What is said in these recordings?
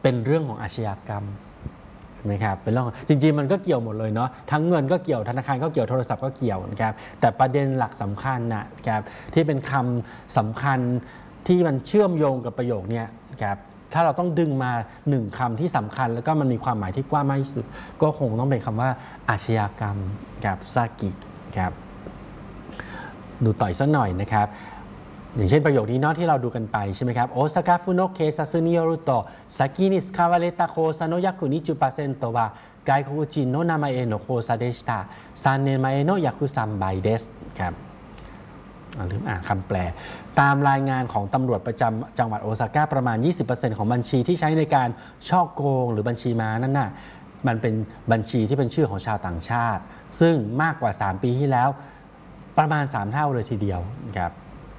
เป็นเรื่องของอาชญากรรมนะครับเป็นเรื่องจริงๆมันก็เกี่ยวหมดเลยเนาะทั้งเงินก็เกี่ยวธนาคารก็เกี่ยวโทรศัพท์ก็เกี่ยวนะครับแต่ประเด็นหลักสำคัญนะครับที่เป็นคำสำคัญที่มันเชื่อมโยงกับประโยคนี้ครับถ้าเราต้องดึงมา1คำที่สำคัญแล้วก็มันมีความหมายที่กว้างมากที่สุดก็คงต้องเป็นคำว่าอาชญากรรมกับซากิครับดูต่อยสักหน่อยนะครับอย่างเช่นประโยคนี้เนาะที่เราดูกันไปใช่ไหมครับโอซาก้าฟุโนะเคซัสึนิโยรุโตะซากินิสคาวาเรตาโคซาโนะยักุ20%は外国人の名前の口座でした3年前の約3倍ですครับลืมอ่านคำแปลตามรายงานของตำรวจประจำจังหวัดโอซาก้าประมาณ 20% ของบัญชีที่ใช้ในการช่อโกงหรือบัญชีม้านั่นน่ะมันเป็นบัญชีที่เป็นชื่อของชาวต่างชาติซึ่งมากกว่า3ปีที่แล้วประมาณ3เท่าเลยทีเดียวครับ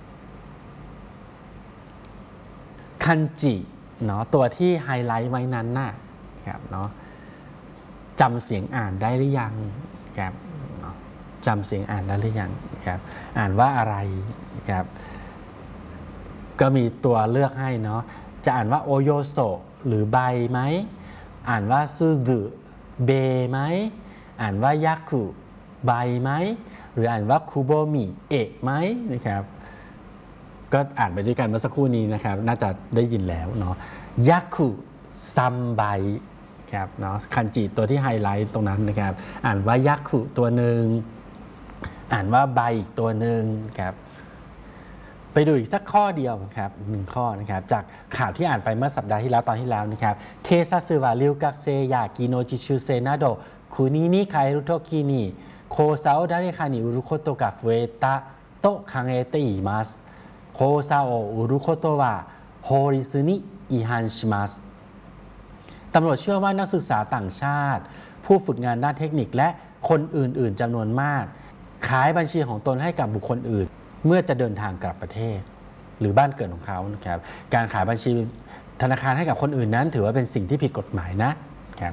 คันจิเนาะตัวที่ไฮไลท์ไว้นั้นน่ะครับเนาะจำเสียงอ่านได้หรือยังครับจำเสียงอ่านได้หรือยังครับอ่านว่าอะไรครับก็มีตัวเลือกให้เนาะจะอ่านว่าโอโยโซหรือใบไหมอ่านว่าซูดุเบไหมอ่านว่ายักคุใบไหมหรืออ่านว่าคุโบมิเอะไหมนะครับก็อ่านไปด้วยกันเมื่อสักครู่นี้นะครับน่าจะได้ยินแล้วเนาะยักคุซัมไบครับเนาะคันจิตัวที่ไฮไลท์ตรงนั้นนะครับอ่านว่ายักคุตัวหนึ่งอ่านว่าใบอีกตัวหนึ่งครับไปดูอีกสักข้อเดียวครับ1ข้อนะครับจากข่าวที่อ่านไปเมื่อสัปดาห์ที่แล้วตอนที่แล้วนะครับเทซัสึวะริวกักเซยากิโนจิชูเซนาโดคุนินิคาเอรุโตกินิโคซาโอดาเรคานิอุรุโคโตกะฟุเอตะโตคังเอเตอิมัสโคซาโออุรุโคโตวะโฮริสึนิอิฮันชิมัสตำรวจเชื่อว่านักศึกษาต่างชาติผู้ฝึกงานด้านเทคนิคและคนอื่นๆจำนวนมากขายบัญชีของตนให้กับบุคคลอื่นเมื่อจะเดินทางกลับประเทศหรือบ้านเกิดของเขานะครับการขายบัญชีธนาคารให้กับคนอื่นนั้นถือว่าเป็นสิ่งที่ผิดกฎหมายนะครับ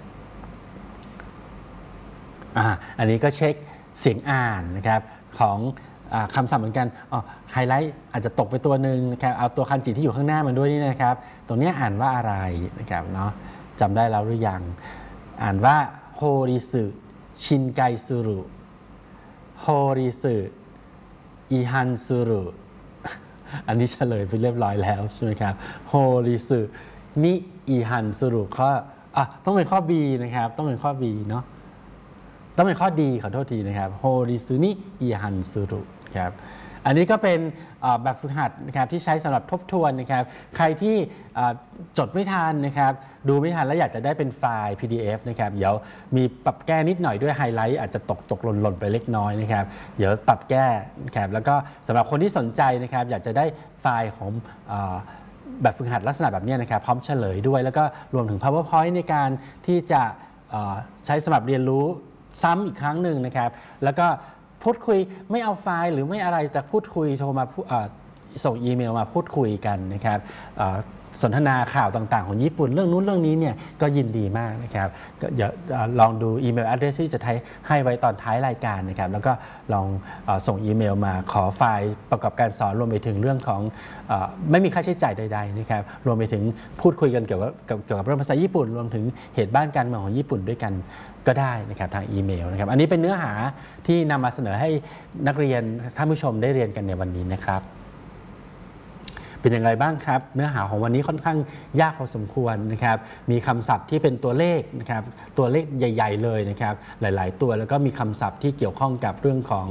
อันนี้ก็เช็คเสียงอ่านนะครับของคำศัพท์เหมือนกันไฮไลท์อาจจะตกไปตัวหนึ่งนะครับเอาตัวคันจิที่อยู่ข้างหน้ามันด้วยนี่นะครับตรงนี้อ่านว่าอะไรนะครับเนาะจำได้แล้วหรือยังอ่านว่าโฮริสึชินไกซูรุโฮริสึอิฮันซูรุอันนี้เฉลยไปเรียบร้อยแล้วใช่ไหมครับโฮริสึนิอิฮันซูรุข้อต้องเป็นข้อ B นะครับต้องเป็นข้อ B เนาะต้องเป็นข้อดีขอโทษทีนะครับโฮริซึนิอิฮันซูรุครับอันนี้ก็เป็นแบบฝึกหัดนะครับที่ใช้สำหรับทบทวนนะครับใครที่จดไม่ทันนะครับดูไม่ทันแล้วอยากจะได้เป็นไฟล์ PDF นะครับเดี๋ยวมีปรับแก้นิดหน่อยด้วยไฮไลท์อาจจะตกหล่นไปเล็กน้อยนะครับเดี๋ยวปรับแก้นะครับแล้วก็สำหรับคนที่สนใจนะครับอยากจะได้ไฟล์ของแบบฝึกหัดลักษณะแบบนี้นะครับพร้อมเฉลยด้วยแล้วก็รวมถึง PowerPoint ในการที่จะใช้สำหรับเรียนรู้ซ้ำอีกครั้งหนึ่งนะครับแล้วก็พูดคุยไม่เอาไฟล์หรือไม่อะไรแต่พูดคุยโทรมาส่งอีเมลมาพูดคุยกันนะครับสนทนาข่าวต่างๆของญี่ปุ่นเรื่องนู้นเรื่องนี้เนี่ยก็ยินดีมากนะครับก็เดี๋ยวลองดูอีเมล address ที่จะให้ไว้ตอนท้ายรายการนะครับแล้วก็ลองส่งอีเมลมาขอไฟล์ประกอบการสอนรวมไปถึงเรื่องของไม่มีค่าใช้จ่ายใดๆนะครับรวมไปถึงพูดคุยกันเกี่ยวกับเรื่องภาษาญี่ปุ่นรวมถึงเหตุบ้านการเมืองของญี่ปุ่นด้วยกันก็ได้นะครับทางอีเมลนะครับอันนี้เป็นเนื้อหาที่นำมาเสนอให้นักเรียนท่านผู้ชมได้เรียนกันในวันนี้นะครับเป็นอย่างไรบ้างครับเนื้อหาของวันนี้ค่อนข้างยากพอสมควรนะครับมีคำศัพท์ที่เป็นตัวเลขนะครับตัวเลขใหญ่ๆเลยนะครับหลายๆตัวแล้วก็มีคำศัพท์ที่เกี่ยวข้องกับเรื่องของ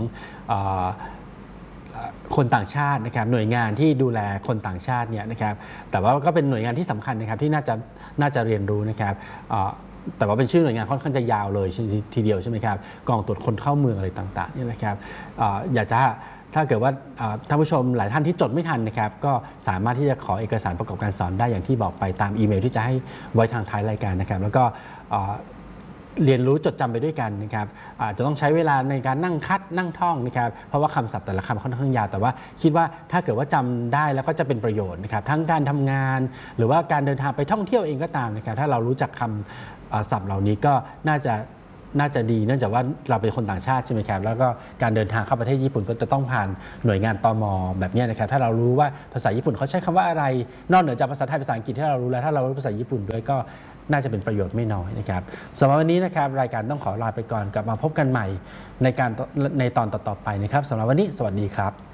คนต่างชาตินะครับหน่วยงานที่ดูแลคนต่างชาติเนี่ยนะครับแต่ว่าก็เป็นหน่วยงานที่สำคัญนะครับที่น่าจะเรียนรู้นะครับแต่ว่าเป็นชื่อหน่วยงานค่อนข้างจะยาวเลยทีเดียวใช่ไหมครับกองตรวจคนเข้าเมืองอะไรต่างๆนี่นะครับอยากจะถ้าเกิดว่าท่านผู้ชมหลายท่านที่จดไม่ทันนะครับก็สามารถที่จะขอเอกสารประกอบการสอนได้อย่างที่บอกไปตามอีเมลที่จะให้ไว้ทางท้ายรายการนะครับแล้วก็เรียนรู้จดจำไปด้วยกันนะครับจะต้องใช้เวลาในการนั่งคัดนั่งท่องนะครับเพราะว่าคำศัพท์แต่ละคำค่อนข้างยาวแต่ว่าคิดว่าถ้าเกิดว่าจำได้แล้วก็จะเป็นประโยชน์นะครับทั้งการทำงานหรือว่าการเดินทางไปท่องเที่ยวเองก็ตามนะครับถ้าเรารู้จักคำศัพท์เหล่านี้ก็น่าจะน่าจะดีเนื่องจากว่าเราเป็นคนต่างชาติใช่ไหมครับแล้วก็การเดินทางเข้าประเทศญี่ปุ่นก็จะต้องผ่านหน่วยงานตม.แบบนี้นะครับถ้าเรารู้ว่าภาษาญี่ปุ่นเขาใช้คำว่าอะไรนอกเหนือจากภาษาไทยภาษาอังกฤษที่เรารู้แล้วถ้าเรารู้ภาษาญี่ปุ่นด้วยก็น่าจะเป็นประโยชน์ไม่น้อยนะครับสำหรับวันนี้นะครับรายการต้องขอลาไปก่อนกลับมาพบกันใหม่ในตอนต่อๆไปนะครับสำหรับวันนี้สวัสดีครับ